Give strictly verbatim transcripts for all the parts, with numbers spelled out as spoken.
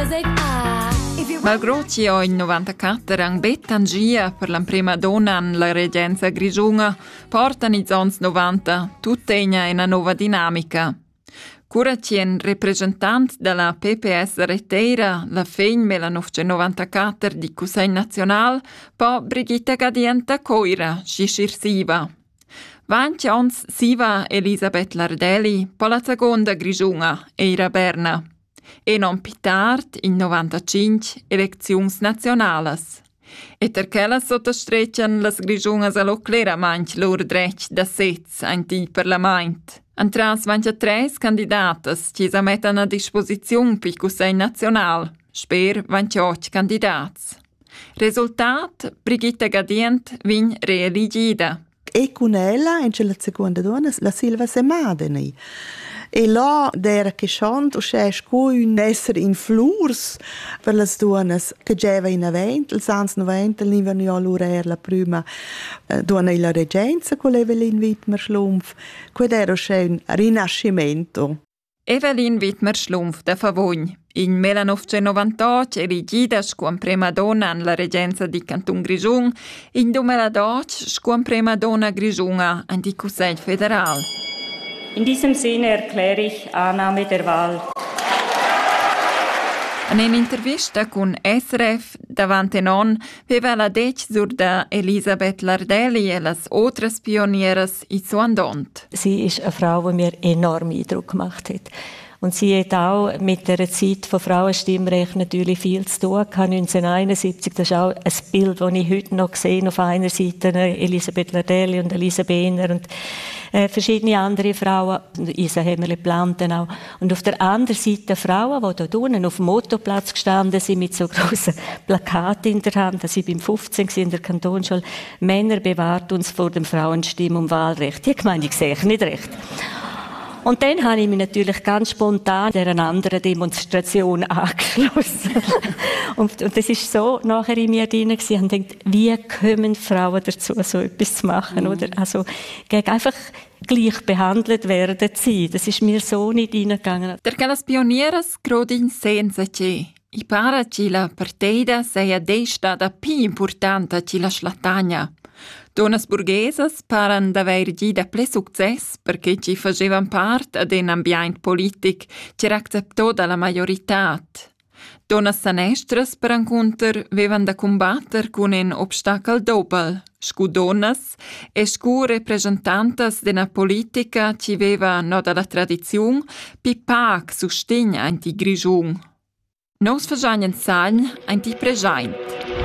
Malgrado ci ho in novantaquattro ang bettangia per la prima donna in la regenza grigiunga, portano i zons novanta tuttegna in una nuova dinamica. Cura ci un rappresentant della P P S Reteira, la fegn millenovecentonovantaquattro di Consiglio Nazional, po Brigitte Gadienta Coira, sciscirsiva. Vanti ons siva Elisabeth Lardelli, po la seconda grigiunga, Eira Berna. E non più tard, in novantacinque, eleczions nazionales. E per quella sottostreccian las grigiungas allo cleramaint lor dretg da sez anti parlament. Antras vantia tres candidatas ci sa mettan a disposizione per il Consiglio Nazional. Sper vantia otto candidats. Resultat, Brigitte Gadient vin reeligida. E con ella, in la seconda donna, la Silva Semadeni. E là d'era che chant o c'è un essere in flurs per le donne che gieva in avent, il sans noventa, l'ivano io l'ura la prima eh, donna in la regenza con Evelyn Wittmer-Schlumpf, quid era c'è un rinascimento. Evelyn Wittmer-Schlumpf da Favogn. In millenovecentonovantotto elegida scuon prima donna alla regenza di Canton Grigiun, in duemiladodici scuon prima donna Grigiunga an die Consiglio Federal. In diesem Sinne erkläre ich Annahme der Wahl. In un'intervista con S R F davanti non aveva la dec sur da Elisabeth Lardelli e las otras pionieras in suo andont. Sie ist eine Frau, die mir enorm Eindruck gemacht hat. Und sie hat auch mit der Zeit von Frauenstimmrecht natürlich viel zu tun. neunzehnhunderteinundsiebzig, das ist auch ein Bild, das ich heute noch sehe. Auf einer Seite Elisabeth Lardelli und Elisa Behner und äh, verschiedene andere Frauen. Isa Hemmerle-Planten auch. Und auf der anderen Seite Frauen, die dort unten auf dem Motoplatz gestanden sind mit so grossen Plakaten in der Hand. Da sind beim fünfzehn in der Kantonsschule. Männer bewahrt uns vor dem Frauenstimm- und Wahlrecht. Die Gemeinde sehe ich nicht recht. Und dann habe ich mich natürlich ganz spontan dieser anderen Demonstration angeschlossen. und, und das ist so nachher in mir drin gewesen. Und denkt, wie kommen Frauen dazu, so etwas zu machen, mhm. oder? Also, gegen einfach gleich behandelt werden zu sein. Das ist mir so nicht reingegangen. Perché las pionieras grodin senza che. I para che la partida sia destata più importante che la slatagna. Donnas burghesas paran d'aver gida ple success perché ci facevan part ad un ambient politic che era acceptò dalla maggiorità. Donnas sanestras per encontr vevan da combatter con un obstacle doppel, scu donnas e scu representantas d'una politica ci veva no dalla tradizione pi pac sustegn anti grigiun. Nos fagian sagn anti pregiaint.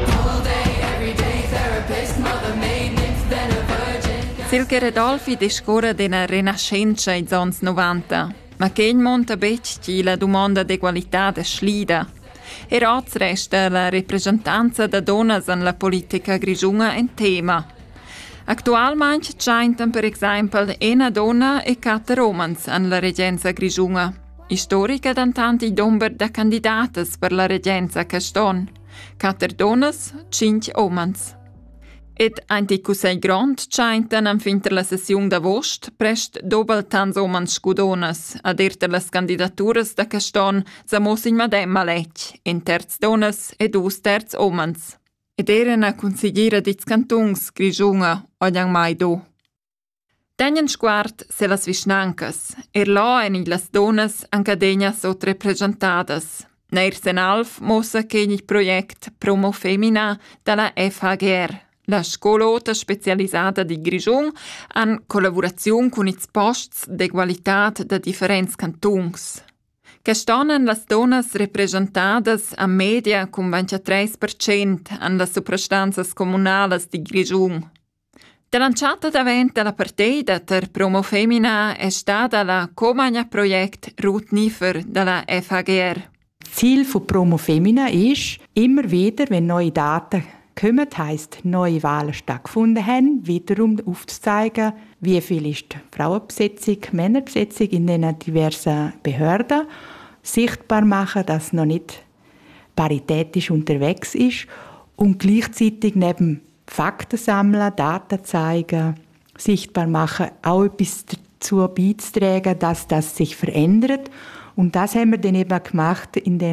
Silke Redolfi discorre d'una rinascenza in zons novanta, ma che in monta becci la domanda d'egualità de schlida. E roz resta la rappresentanza da donnas en la politica grigiunga en tema. Actualmente c'aintan per esempio una donna e quattro romans en la regenza grigiunga. Storica d'antanti domber da candidatas per la regenza caston. Quattro donnas, cinque omans. Ed anti Consiglio Grand c'aintan am finter la sessione d'agost prest doppel tants omans scudonas, ad irter las candidaturas da caston sa mos in mademma lec, in terz donas e dus terz omans. Ed eren a consigliera dits cantons Grigiunga odiang mai do. Tenien squart se las visnancas, er la en i las donas ancadegna sot representadas. Neir senalf mossa che il project Promo Femina dalla F H G R. La scolota specializzata di Grigiun in collaborazione con i posti d'egualità da differenti cantons. Che stanno le donne rappresentate a media con ventitré per cento nelle soprastanze comunali di Grigiun. La lanciata davanti la partita per Promo Femina è stata la Comagna Projekt Ruth Niefer della F H G R. Ziel von Promo Femina ist, immer wieder, wenn neue Daten kommen, heisst, neue Wahlen stattgefunden haben, wiederum aufzuzeigen, wie viel ist die Frauenbesetzung, Männerbesetzung in den diversen Behörden, sichtbar machen, dass noch nicht paritätisch unterwegs ist und gleichzeitig neben Fakten sammeln, Daten zeigen, sichtbar machen, auch etwas dazu beizutragen, dass das sich verändert. Und das haben wir dann eben gemacht, indem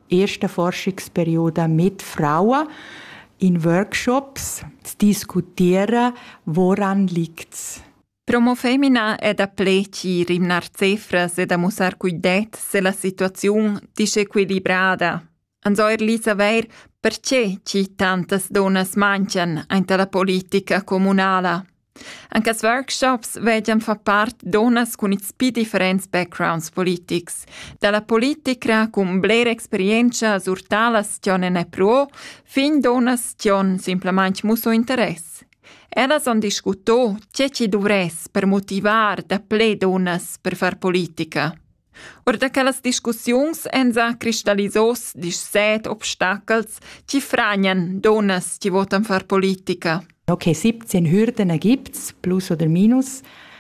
ersten Forschungsperiode mit Frauen in Workshops zu diskutieren, woran liegt's. Promo Femina è da pleci rimnar cifras e da musar cuidet se la situazione disequilibrata. Ansoir li saver perché ci tantas donas mancian ainta la politica comunala. Anche as workshops vediam fa part donas con its pi differents backgrounds politics. Dalla politica con bler esperienza surtalas tion ne pro, fin donas tion simplement muso interess. Ellas han discuto che ci dovres per motivar da ple donas per far politica. Or da quellas discussions ensa cristallisos dis set obstacles ci fragnan donas ci votan far politica. Okay, siebzehn Hürden gibt's, plus oder minus.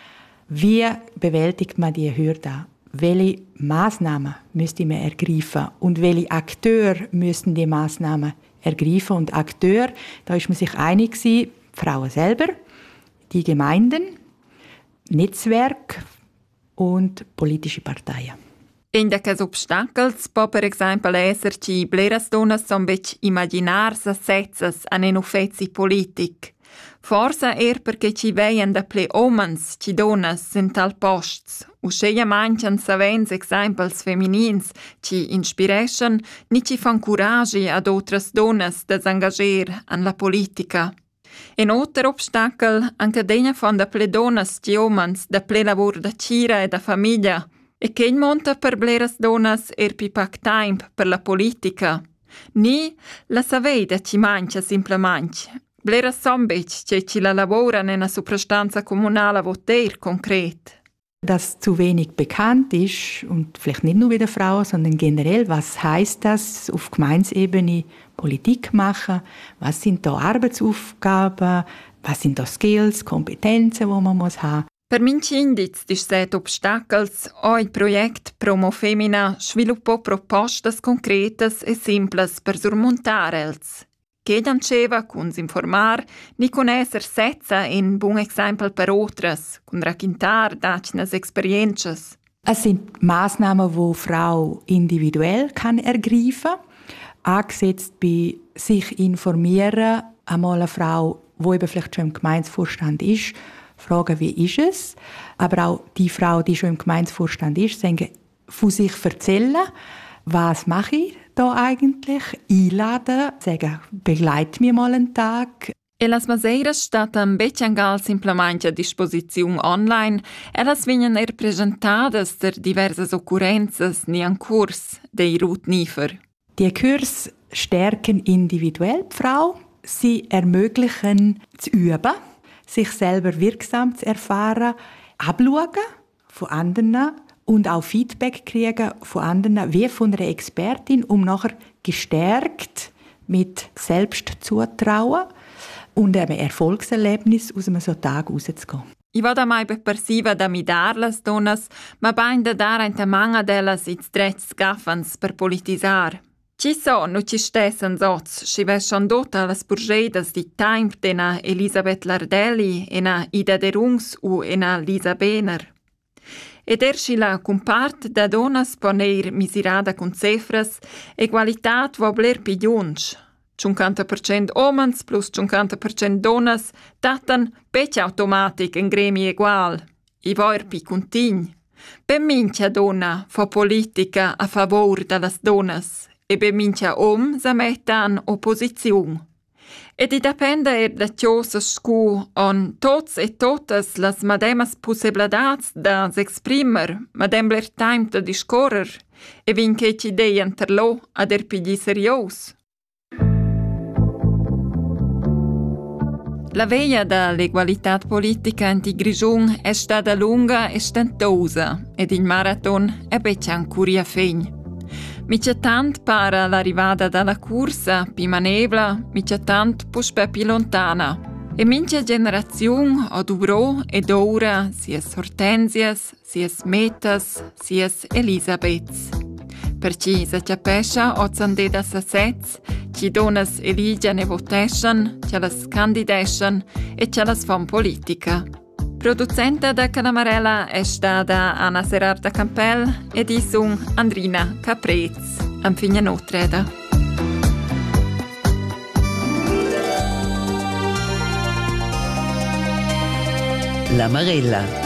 Wie bewältigt man die Hürden? Welche Maßnahmen müsste man ergreifen? Und welche Akteure müssen die Maßnahmen ergreifen? Und Akteur, da ist man sich einig gewesen, Frauen selber, die Gemeinden, Netzwerk und politische Parteien. In d'aquests obstacles po per exemple esserci bleras donas son bec imaginars assezzas an en uffezi politic. Forsa er perché ci veien da ple omens ci donas in tal posts, usceia mancian savens exemples feminins ci inspireschen, ni ci fan curagi ad otras donas da s'engager an la politica. En otter obstacle anche degna fan da ple donas ci omens da ple lavur da cira e da famiglia, e che in monta per bleras donas er pi pac time per la politica. Ni la saveda ci mancia simplement. Bleras sombec che ci la lavoran in a suprastanza comunala voter konkret. Dass zu wenig bekannt ist, und vielleicht nicht nur bei den Frauen, sondern generell, was heißt das auf Gemeinsebene Politik machen? Was sind da Arbeitsaufgaben? Was sind da Skills, Kompetenzen, die man muss haben? Per minci indiz dis set obstacles, ho il project Promo Femina sviluppò propostas concretas e simples per surmontar els. Che danceva cun s'informar, ni con esser setza in buon exempel per otras, con raccontar dacnas experiences. Es sind Maßnahmen, die Frau individuell kann ergreifen, angesetzt bei sich informieren, einmal eine Frau, die eben vielleicht schon im Gemeindevorstand ist, fragen, wie ist es, aber auch die Frau, die schon im Gemeindevorstand ist, sagen, von sich erzählen, was mache ich da eigentlich, einladen, sagen, begleit mir mal einen Tag. E las maseiras statan becciangal simplement a disposiziun online, elas vegnan er presentadas der diversas occurrenzas ni an Kurs dei Ruth Niefer. Die Kurse stärken individuell die Frau, sie ermöglichen zu üben, sich selber wirksam zu erfahren, abschauen von anderen und auch Feedback kriegen von anderen, wie von einer Expertin, um nachher gestärkt mit Selbstzutrauen und einem Erfolgserlebnis aus einem so Tag rauszugehen. I vada mai per persiva da mi dar las donas, ma bain da dar enta manga delas its drets gaffans per politisar. Ci so, nu ci stessen soz, sci vescion dota las burgedas di Time dena Elisabeth Lardelli, ena Ida de Rungs u ena Lisa Behner. Ed ersci la compart da donas poneir misirada con cefras, egualitat vo bler pigliunsch. cinquanta per cento omens plus cinquanta per cento donas, datan pec automatic in gremi egual. I voir pi contign. Ben mincha donna fa politica a favor dallas donas, e ben mincha om sa metta an opposiziun. Ed i depende er da cios scu on tots e totas las mademas possibladats da s'exprimer, madem bler time da discorrer, e vin che ci deien terlo ad er pigli serios. La veglia dall'egualitat politica in Grigiun è stata lunga e stentosa ed il marathon è beccian curia fegn. Mica tant para l'arrivata dalla corsa, pi manevla, mica tant puspe pi lontana. E mincha generazione o durò ed ora sies Hortensias, sies Metas, sies Elisabeths. Perci se ciapescia o zandeda sa sez, ci donas eligian e voteschan, ci las candideschan e ci las fan politica. Producente da Calamarella è stata Anna Serarda Campel ed isung Andrina Caprez. am fine notreda. La Marella.